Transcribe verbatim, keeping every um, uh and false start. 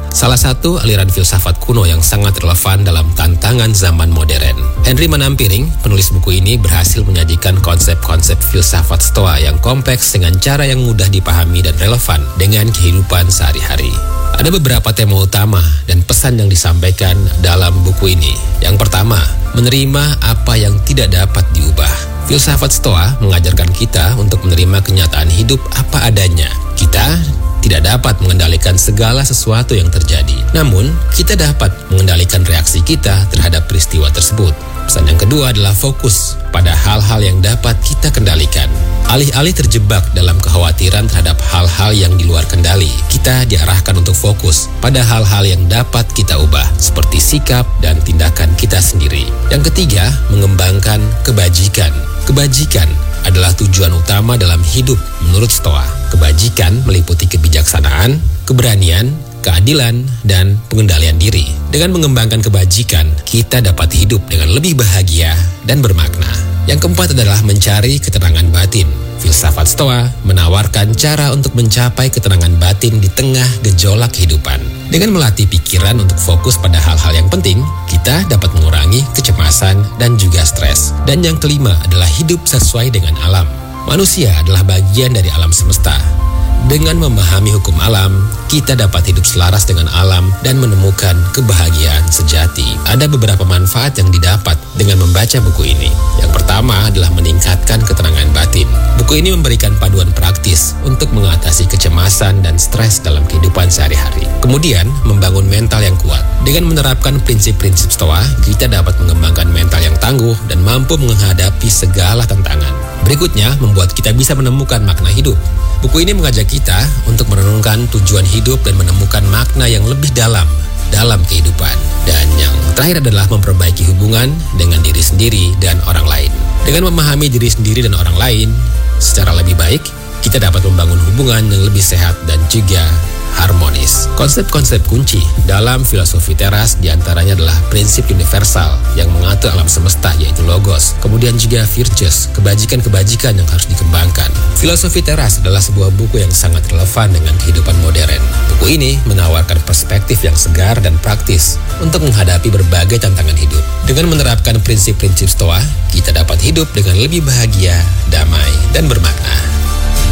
salah satu aliran filsafat kuno yang sangat relevan dalam tantangan zaman modern. Henry Manampiring, penulis buku ini, berhasil menyajikan konsep-konsep filsafat Stoa yang kompleks dengan cara yang mudah dipahami dan relevan dengan kehidupan sehari-hari. Ada beberapa tema utama dan pesan yang disampaikan dalam buku ini. Yang pertama, menerima apa yang tidak dapat diubah. Filsafat Stoa mengajarkan kita untuk menerima kenyataan hidup apa adanya. Kita tidak dapat mengendalikan segala sesuatu yang terjadi. Namun, kita dapat mengendalikan reaksi kita terhadap peristiwa tersebut. Pesan yang kedua adalah fokus pada hal-hal yang dapat kita kendalikan. Alih-alih terjebak dalam kekhawatiran terhadap hal-hal yang di luar kendali, kita diarahkan untuk fokus pada hal-hal yang dapat kita ubah, seperti sikap dan tindakan kita sendiri. Yang ketiga, mengembangkan kebajikan. Kebajikan adalah tujuan utama dalam hidup menurut Stoa. Kebajikan meliputi kebijaksanaan, keberanian, keadilan, dan pengendalian diri. Dengan mengembangkan kebajikan, kita dapat hidup dengan lebih bahagia dan bermakna. Yang keempat adalah mencari ketenangan batin. Filsafat Stoa menawarkan cara untuk mencapai ketenangan batin di tengah gejolak kehidupan. Dengan melatih pikiran untuk fokus pada hal-hal yang penting, kita dapat mengurangi kecemasan dan juga stres. Dan yang kelima adalah hidup sesuai dengan alam. Manusia adalah bagian dari alam semesta. Dengan memahami hukum alam, kita dapat hidup selaras dengan alam dan menemukan kebahagiaan sejati. Ada beberapa manfaat yang didapat dengan membaca buku ini. Yang pertama adalah meningkatkan ketenangan batin. Buku ini memberikan paduan praktis untuk mengatasi kecemasan dan stres dalam kehidupan sehari-hari. Kemudian, membangun mental yang kuat. Dengan menerapkan prinsip-prinsip Stoa, kita dapat mengembangkan mental yang tangguh dan mampu menghadapi segala tantangan. Berikutnya, membuat kita bisa menemukan makna hidup. Buku ini mengajak kita untuk merenungkan tujuan hidup dan menemukan makna yang lebih dalam dalam kehidupan. Dan yang terakhir adalah memperbaiki hubungan dengan diri sendiri dan orang lain. Dengan memahami diri sendiri dan orang lain secara lebih baik, kita dapat membangun hubungan yang lebih sehat dan juga harmonis. Konsep-konsep kunci dalam filosofi teras diantaranya adalah prinsip universal yang mengatur alam semesta, yaitu logos. Kemudian juga virtues, kebajikan-kebajikan yang harus dikembangkan. Filosofi teras adalah sebuah buku yang sangat relevan dengan kehidupan modern. Buku ini menawarkan perspektif yang segar dan praktis untuk menghadapi berbagai tantangan hidup. Dengan menerapkan prinsip-prinsip Stoa, kita dapat hidup dengan lebih bahagia, damai, dan bermakna.